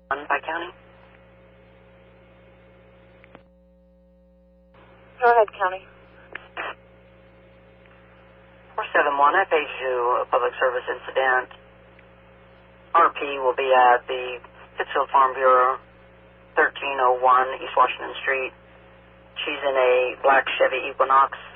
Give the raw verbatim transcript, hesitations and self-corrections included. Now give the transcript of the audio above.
One by county. Go ahead, County. four seven one, I paged you a public service incident. R P will be at the Pittsfield Farm Bureau, thirteen oh one East Washington Street. She's in a black Chevy Equinox.